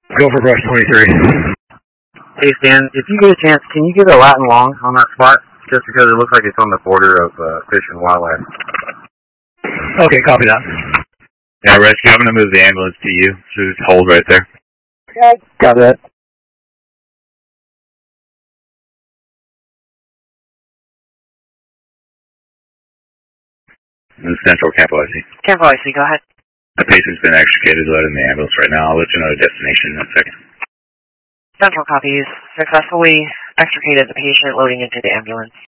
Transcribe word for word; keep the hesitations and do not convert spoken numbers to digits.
Go for brush twenty-three. Hey Stan, if you get a chance, can you get a Latin long on that spot? Just because it looks like it's on the border of uh, fish and wildlife. Okay, copy that. Yeah, rescue, I'm going to move the ambulance to you, so just hold right there. Okay, got that. And Central Campo I C. Campo I C, go ahead. The patient's been extricated, loaded in the ambulance right now. I'll let you know the destination in a second. Central copies. Successfully extricated the patient, loading into the ambulance.